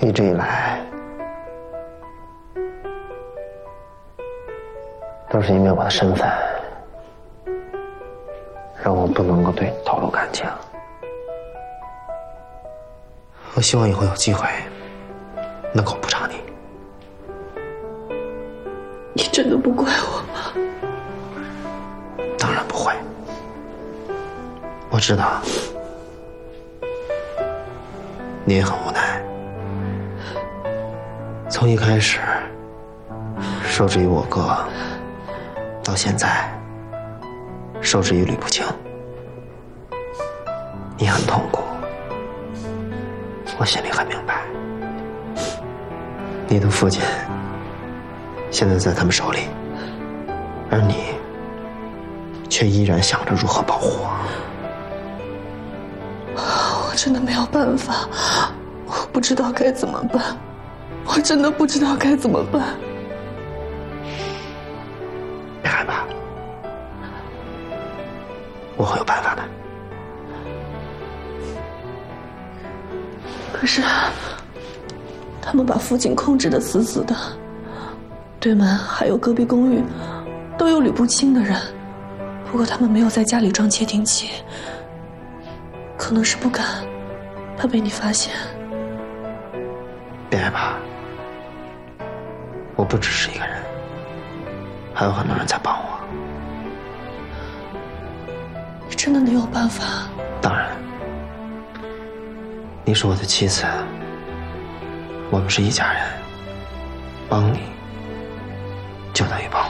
一直以来，都是因为我的身份，让我不能够对你透露感情。我希望以后有机会能够补偿你。 你真的不怪我吗？ 当然不会。我知道你也很无奈，从一开始受制于我哥，到现在受制于吕不清，你很痛苦，我心里很明白。你的父亲现在在他们手里，而你却依然想着如何保护我。 我真的没有办法，我不知道该怎么办，我真的不知道该怎么办。 别害怕，我会有办法的。 可是，他们把父亲控制得死死的，对门还有隔壁公寓都有吕不清的人，不过他们没有在家里装窃听器，可能是不敢怕被你发现。 别害怕，我不只是一个人，还有很多人在帮我。 你真的能有办法？ 当然，你是我的妻子，我们是一家人，帮你就等于帮